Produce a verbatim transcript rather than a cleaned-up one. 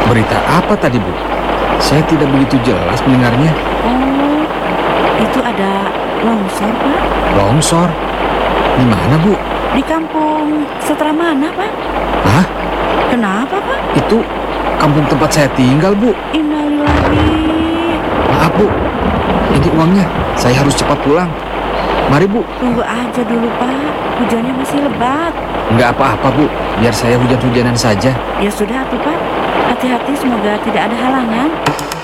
Berita apa tadi, Bu? Saya tidak begitu jelas mendengarnya. Oh, itu ada longsor, Pak. Longsor? Di mana, Bu? Di kampung setelah mana, Pak? Hah? Kenapa, Pak? Itu kampung tempat saya tinggal, Bu. Innalillahi. Maaf, Bu. Ini uangnya. Saya harus cepat pulang. Mari, Bu. Tunggu aja dulu, Pak. Hujannya masih lebat. Nggak apa-apa, Bu. Biar saya hujan-hujanan saja. Ya sudah tuh, Pak. Hati-hati, semoga tidak ada halangan.